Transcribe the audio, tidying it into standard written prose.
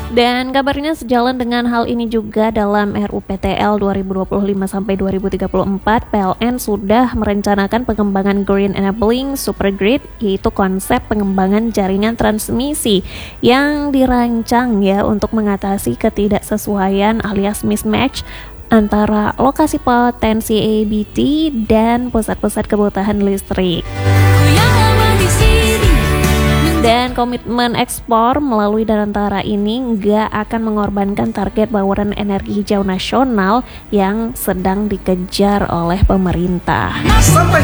Dan kabarnya sejalan dengan hal ini juga dalam RUPTL 2025-2034, PLN sudah merencanakan pengembangan Green Enabling Supergrid, yaitu konsep pengembangan jaringan transmisi yang dirancang ya untuk mengatasi ketidaksesuaian alias mismatch antara lokasi potensi EBT dan pusat-pusat kebutuhan listrik. Dan komitmen ekspor melalui Danantara ini nggak akan mengorbankan target bauran energi hijau nasional yang sedang dikejar oleh pemerintah. Sampai